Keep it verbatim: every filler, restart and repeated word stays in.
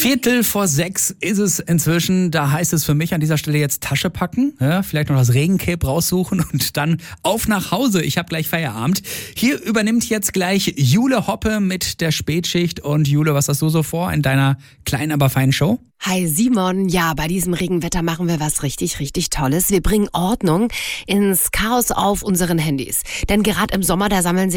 Viertel vor sechs ist es inzwischen. Da heißt es für mich an dieser Stelle jetzt Tasche packen, ja, vielleicht noch das Regencape raussuchen und dann auf nach Hause. Ich habe gleich Feierabend. Hier übernimmt jetzt gleich Jule Hoppe mit der Spätschicht. Und Jule, was hast du so vor in deiner kleinen, aber feinen Show? Hi Simon, ja, bei diesem Regenwetter machen wir was richtig, richtig Tolles. Wir bringen Ordnung ins Chaos auf unseren Handys. Denn gerade im Sommer, da sammeln sich